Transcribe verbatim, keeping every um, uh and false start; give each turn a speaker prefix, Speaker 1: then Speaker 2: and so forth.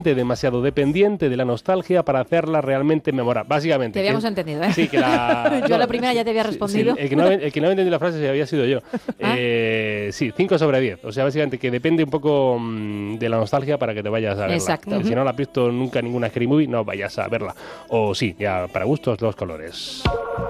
Speaker 1: demasiado dependiente de la nostalgia para hacerla realmente memorable. Básicamente.
Speaker 2: Te habíamos
Speaker 1: que,
Speaker 2: entendido, ¿eh?
Speaker 1: Sí, que la,
Speaker 2: yo
Speaker 1: no,
Speaker 2: a la primera ya te había respondido.
Speaker 1: Sí, el, que no, el que no había entendido la frase había sido yo. ¿Ah? Eh, sí, cinco sobre diez. O sea, básicamente que depende un poco mmm, de la nostalgia para que te vayas a verla.
Speaker 2: Exacto.
Speaker 1: Uh-huh. Si no la has visto nunca ninguna Scary Movie, no vayas a verla. O sí, ya para gustos los colores.